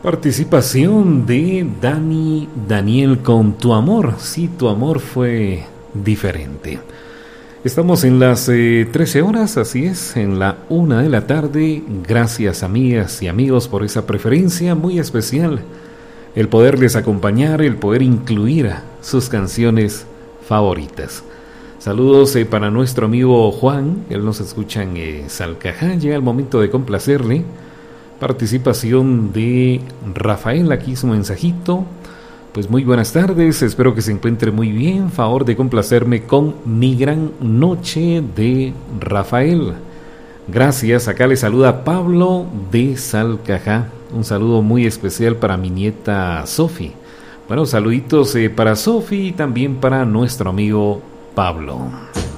Participación de Daniel con Tu Amor. Sí, Tu Amor fue diferente. Estamos en las 13 horas, así es, en la 1 de la tarde. Gracias, amigas y amigos, por esa preferencia muy especial. El poderles acompañar, el poder incluir sus canciones favoritas. Saludos para nuestro amigo Juan, él nos escucha en Salcajá. Llega el momento de complacerle. Participación de Rafael, aquí su mensajito. Pues muy buenas tardes, espero que se encuentre muy bien. Favor de complacerme con Mi Gran Noche de Rafael. Gracias, acá le saluda Pablo de Salcajá. Un saludo muy especial para mi nieta Sofi. Bueno, saluditos para Sofi y también para nuestro amigo Pablo.